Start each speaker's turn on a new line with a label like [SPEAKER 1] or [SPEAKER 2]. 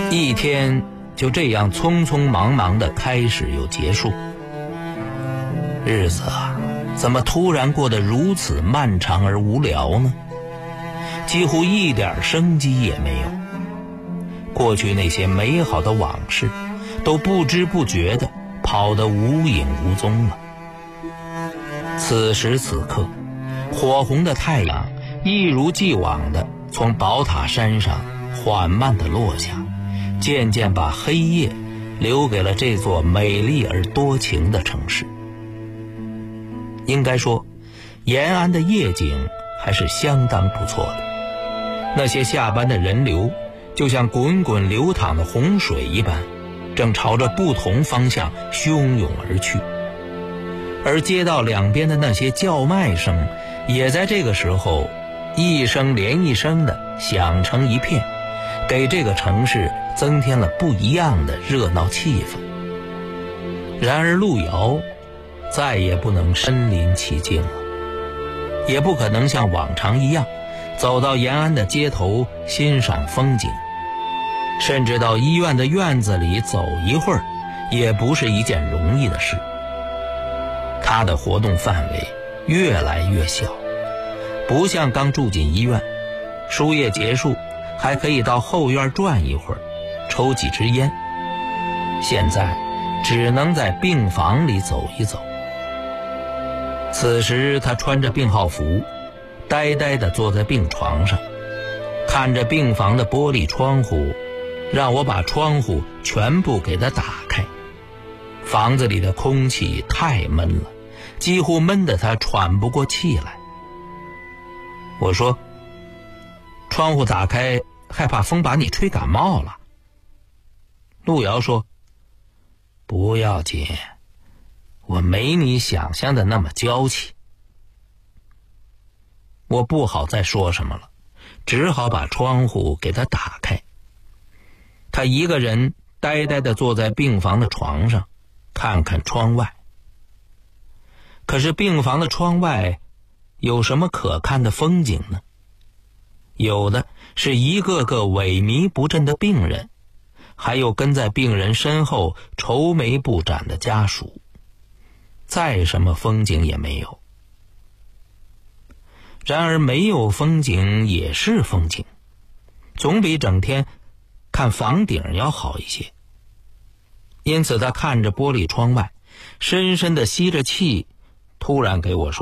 [SPEAKER 1] 一天就这样匆匆忙忙地开始又结束，日子啊，怎么突然过得如此漫长而无聊呢？几乎一点生机也没有。过去那些美好的往事都不知不觉地跑得无影无踪了。此时此刻，火红的太阳一如既往地从宝塔山上缓慢地落下，渐渐把黑夜留给了这座美丽而多情的城市。应该说，延安的夜景还是相当不错的。那些下班的人流就像滚滚流淌的洪水一般，正朝着不同方向汹涌而去。而街道两边的那些叫卖声也在这个时候一声连一声的响成一片，给这个城市增添了不一样的热闹气氛。然而路遥再也不能身临其境了，也不可能像往常一样走到延安的街头欣赏风景，甚至到医院的院子里走一会儿也不是一件容易的事。他的活动范围越来越小，不像刚住进医院，输液结束还可以到后院转一会儿，抽几支烟。现在只能在病房里走一走。此时他穿着病号服，呆呆地坐在病床上，看着病房的玻璃窗户，让我把窗户全部给他打开。房子里的空气太闷了，几乎闷得他喘不过气来。我说，窗户打开，害怕风把你吹感冒了。路遥说，不要紧，我没你想象的那么娇气。我不好再说什么了，只好把窗户给他打开。他一个人呆呆地坐在病房的床上，看看窗外。可是病房的窗外有什么可看的风景呢？有的是一个个萎靡不振的病人，还有跟在病人身后愁眉不展的家属，再什么风景也没有。然而没有风景也是风景，总比整天看房顶要好一些。因此他看着玻璃窗外，深深地吸着气，突然给我说，